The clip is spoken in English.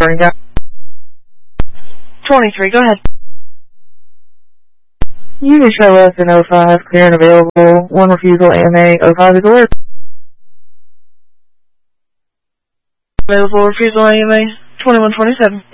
23, go ahead. You can show us an 05, clear and available, 1 refusal, AMA, 05 is alert. Available refusal, AMA, 2127.